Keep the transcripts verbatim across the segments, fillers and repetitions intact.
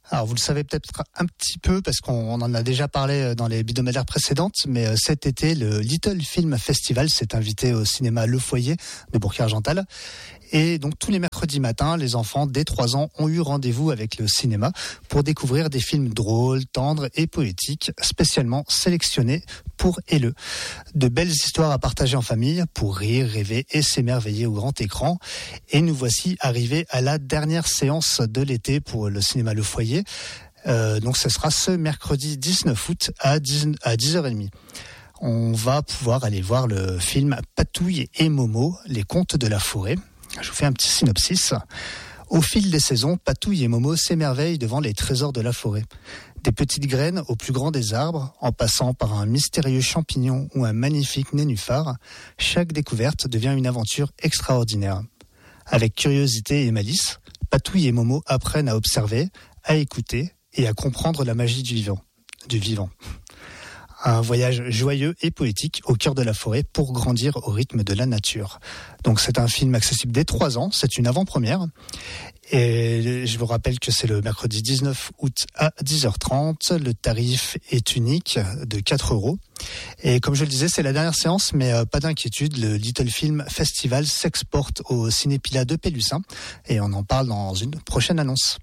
Alors vous le savez peut-être un petit peu parce qu'on en a déjà parlé dans les hebdomadaires précédentes, mais cet été le Little Film Festival s'est invité au cinéma Le Foyer de Bourg-Argental. Et donc tous les mercredis matins, les enfants dès trois ans ont eu rendez-vous avec le cinéma pour découvrir des films drôles, tendres et poétiques, spécialement sélectionnés pour et le. De belles histoires à partager en famille pour rire, rêver et s'émerveiller au grand écran. Et nous voici arrivés à la dernière séance de l'été pour le cinéma Le Foyer. Euh, donc ce sera ce mercredi dix-neuf août à dix heures trente. On va pouvoir aller voir le film Patouille et Momo, les contes de la forêt. Je vous fais un petit synopsis. Au fil des saisons, Patouille et Momo s'émerveillent devant les trésors de la forêt. Des petites graines au plus grand des arbres, en passant par un mystérieux champignon ou un magnifique nénuphar, chaque découverte devient une aventure extraordinaire. Avec curiosité et malice, Patouille et Momo apprennent à observer, à écouter et à comprendre la magie du vivant. Du vivant. Un voyage joyeux et poétique au cœur de la forêt pour grandir au rythme de la nature. Donc c'est un film accessible dès trois ans, c'est une avant-première. Et je vous rappelle que c'est le mercredi dix-neuf août à dix heures trente. Le tarif est unique de quatre euros. Et comme je le disais, c'est la dernière séance, mais euh, pas d'inquiétude, le Little Film Festival s'exporte au Cinépila de Pélussin. Et on en parle dans une prochaine annonce.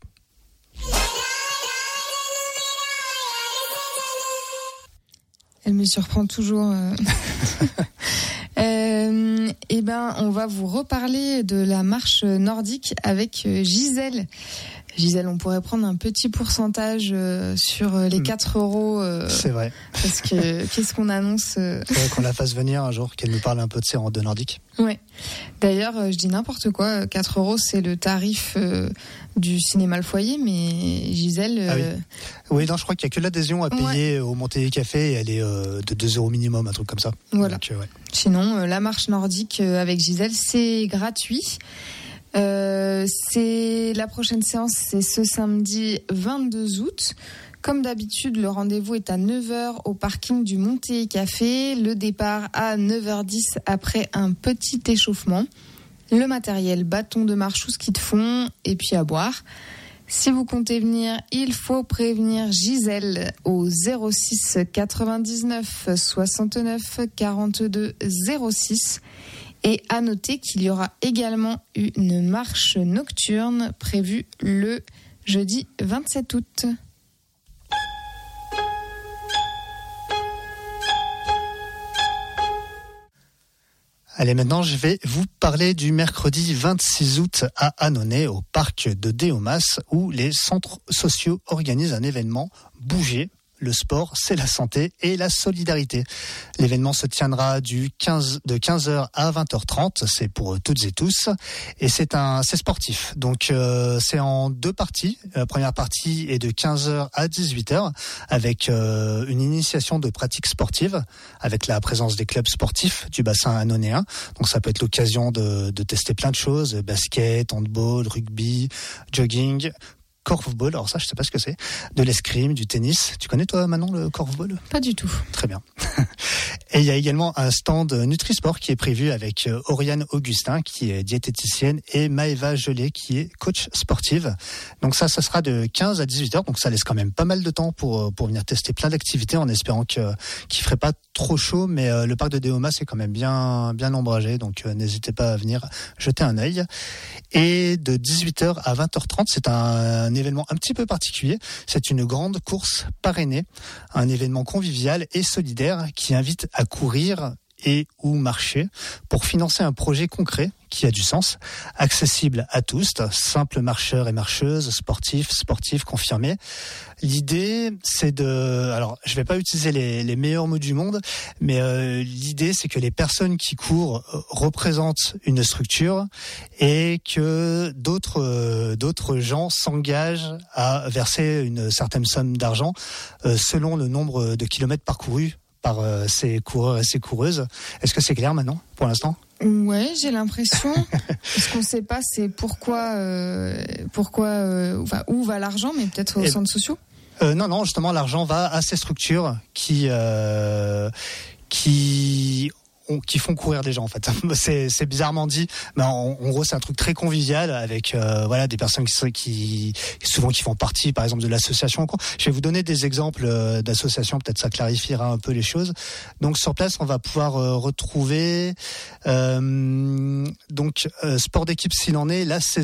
Elle me surprend toujours. Euh... euh, eh ben, on va vous reparler de la marche nordique avec Gisèle. Gisèle, on pourrait prendre un petit pourcentage euh, sur les quatre euros. Euh, C'est vrai. Parce que qu'est-ce qu'on annonce euh... C'est vrai qu'on la fasse venir un jour, qu'elle nous parle un peu de ses rangs de nordique. Ouais. D'ailleurs, euh, je dis n'importe quoi. quatre euros, c'est le tarif euh, du cinéma Le Foyer, mais Gisèle. Euh... Ah oui. Oui, non, je crois qu'il n'y a que l'adhésion à payer ouais. au Monté Café et elle est euh, de deux euros minimum, un truc comme ça. Voilà. Donc, euh, ouais. Sinon, euh, la marche nordique euh, avec Gisèle, c'est gratuit. Euh, c'est la prochaine séance, c'est ce samedi vingt-deux août. Comme d'habitude, le rendez-vous est à neuf heures au parking du Monté Café. Le départ à neuf heures dix après un petit échauffement. Le matériel, bâton de marche ou ski de fond et puis à boire. Si vous comptez venir, il faut prévenir Gisèle au zéro six quatre-vingt-dix-neuf soixante-neuf quarante-deux zéro six. Et à noter qu'il y aura également une marche nocturne prévue le jeudi vingt-sept août. Allez, maintenant, je vais vous parler du mercredi vingt-six août à Annonay, au parc de Déomas, où les centres sociaux organisent un événement Bouger. Le sport, c'est la santé et la solidarité. L'événement se tiendra du quinze, de quinze heures à vingt heures trente. C'est pour toutes et tous. Et c'est un, c'est sportif. Donc, euh, c'est en deux parties. La première partie est de quinze heures à dix-huit heures avec euh, une initiation de pratique sportive avec la présence des clubs sportifs du bassin annonnéen. Donc, ça peut être l'occasion de, de tester plein de choses. Basket, handball, rugby, jogging, korfball, alors ça je sais pas ce que c'est, de l'escrime, du tennis. Tu connais toi Manon le korfball ? Pas du tout. Très bien. Et il y a également un stand Nutrisport qui est prévu avec Oriane Augustin qui est diététicienne et Maëva Gelé qui est coach sportive. Donc ça, ça sera de quinze à dix-huit heures, donc ça laisse quand même pas mal de temps pour pour venir tester plein d'activités en espérant que qu'il ferait pas trop chaud, mais euh, le parc de Déomas est quand même bien bien ombragé, donc euh, n'hésitez pas à venir jeter un œil. Et de dix-huit heures à vingt heures trente, c'est un, un événement un petit peu particulier. C'est une grande course parrainée, un événement convivial et solidaire qui invite à courir et ou marcher pour financer un projet concret qui a du sens, accessible à tous, simples marcheurs et marcheuses, sportifs, sportifs confirmés. L'idée, c'est de... Alors, je vais pas utiliser les, les meilleurs mots du monde, mais euh, l'idée, c'est que les personnes qui courent représentent une structure et que d'autres euh, d'autres gens s'engagent à verser une certaine somme d'argent euh, selon le nombre de kilomètres parcourus par euh, ces coureurs et ces coureuses. Est-ce que c'est clair maintenant, pour l'instant ? Ouais, j'ai l'impression. Ce qu'on ne sait pas, c'est pourquoi, euh, pourquoi, euh, enfin, où va l'argent, mais peut-être aux et centres sociaux. Euh, non, non, justement, l'argent va à ces structures qui, euh, qui on, qui font courir des gens en fait. C'est, c'est bizarrement dit, mais en, en gros c'est un truc très convivial avec euh, voilà des personnes qui, qui souvent qui font partie par exemple de l'association. Je vais vous donner des exemples euh, d'associations, peut-être ça clarifiera un peu les choses. Donc sur place on va pouvoir euh, retrouver euh, donc euh, sport d'équipe s'il en est, la saison